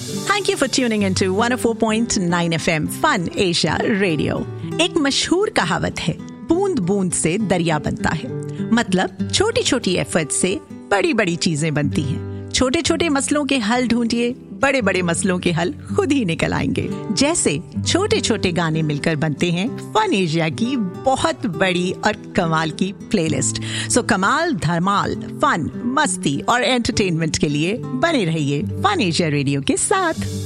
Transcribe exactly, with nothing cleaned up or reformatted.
Thank you for tuning into one oh four point nine F M Fun Asia Radio. एक मशहूर कहावत है, बूंद बूंद से दरिया बनता है। मतलब छोटी छोटी एफर्ट से बड़ी बड़ी चीजें बनती हैं। छोटे छोटे मसलों के हल ढूंढिए, बड़े बड़े मसलों के हल खुद ही निकल आएंगे। जैसे छोटे छोटे गाने मिलकर बनते हैं फन एशिया की बहुत बड़ी और कमाल की प्लेलिस्ट। सो कमाल, धमाल, फन, मस्ती और एंटरटेनमेंट के लिए बने रहिए फन एशिया रेडियो के साथ।